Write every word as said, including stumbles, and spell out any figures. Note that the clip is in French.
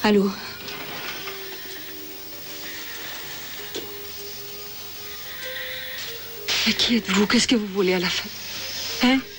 Allô? Mais qui êtes-vous? Qu'est-ce que vous voulez à la fin? Hein?